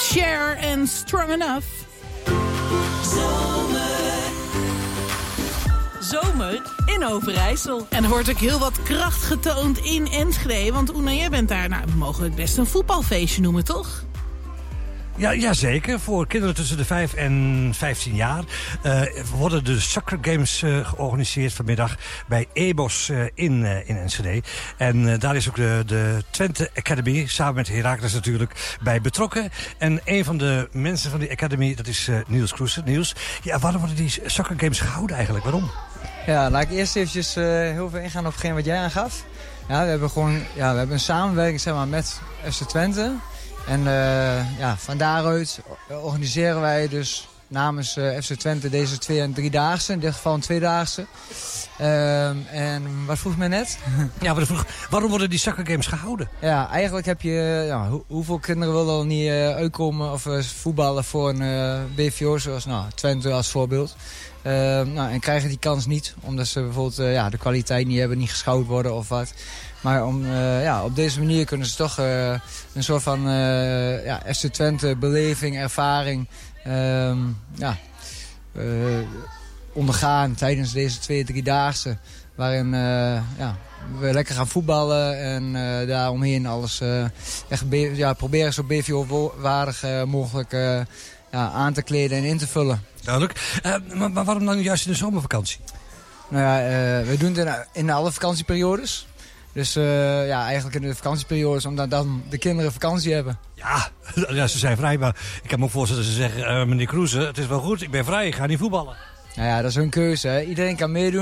Cher en Strong Enough. Zomer in Overijssel. En er wordt ook heel wat kracht getoond in Enschede. Want Oena, jij bent daar, nou, we mogen het best een voetbalfeestje noemen, toch? Ja, zeker. Voor kinderen tussen de 5 en 15 jaar worden de Soccer Games georganiseerd vanmiddag bij EBOS in Enschede. En daar is ook de Twente Academy, samen met Heracles natuurlijk, bij betrokken. En een van de mensen van die Academy, dat is Niels Kroesen. Niels, ja, waarom worden die Soccer Games gehouden eigenlijk? Waarom? Ja, laat ik eerst eventjes heel veel ingaan op hetgeen wat jij aangaf. Ja, we hebben een samenwerking, zeg maar, met FC Twente. En van daaruit organiseren wij dus namens FC Twente deze 2- en 3-daagse. In dit geval een 2-daagse. En wat vroeg mij net? Ja, waarom worden die Soccer Games gehouden? Ja, eigenlijk heb je... hoeveel kinderen willen er niet uitkomen of voetballen voor een BVO, zoals Twente als voorbeeld. En krijgen die kans niet, omdat ze bijvoorbeeld de kwaliteit niet hebben, niet geschouwd worden of wat. Maar op deze manier kunnen ze toch een soort van FC Twente beleving, ervaring ondergaan tijdens deze 2-3-daagse. Waarin we lekker gaan voetballen en daaromheen alles proberen zo BVO-waardig mogelijk aan te kleden en in te vullen. Duidelijk. Maar waarom dan juist in de zomervakantie? We doen het in alle vakantieperiodes. Dus eigenlijk in de vakantieperiodes, omdat dan de kinderen vakantie hebben. Ja, ze zijn vrij, maar ik kan me ook voorstellen dat ze zeggen... meneer Kroesen, het is wel goed, ik ben vrij, ik ga niet voetballen. Nou ja, dat is hun keuze. Hè. Iedereen kan meedoen.